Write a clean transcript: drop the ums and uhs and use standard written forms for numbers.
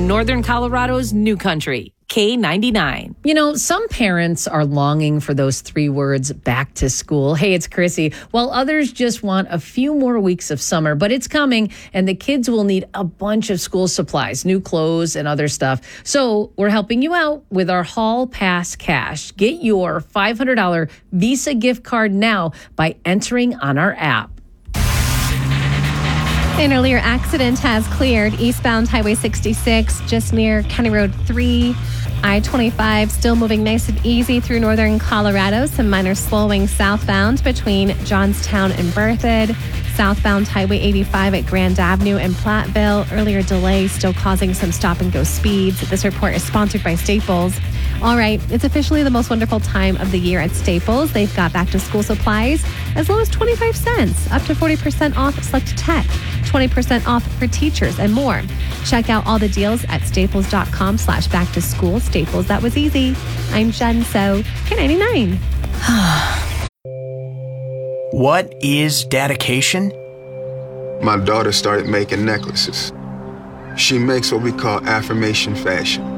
on Northern Colorado's New Country, K99. You know, some parents are longing for those 3 words, back to school. Hey, it's Chrissy. While others just want a few more weeks of summer, but it's coming and the kids will need a bunch of school supplies, new clothes and other stuff. So we're helping you out with our Hall Pass Cash. Get your $500 Visa gift card now by entering on our app. An earlier accident has cleared eastbound Highway 66 just near County Road 3. I-25 still moving nice and easy through northern Colorado. Some minor slowing southbound between Johnstown and Berthoud. Southbound Highway 85 at Grand Avenue and Platteville. Earlier delay still causing some stop-and-go speeds. This report is sponsored by Staples. All right, it's officially the most wonderful time of the year at Staples. They've got back-to-school supplies as low as 25 cents, up to 40% off select tech, 20% off for teachers, and more. Check out all the deals at staples.com/back-to-school. Staples, that was easy. I'm Jen, so K99. What is dedication? My daughter started making necklaces. She makes what we call affirmation fashion.